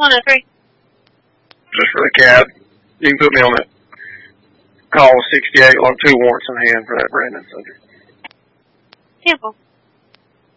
103. Just for the cab. You can put me on that call 68 on 2 warrants in hand for that Brandon subject. Simple.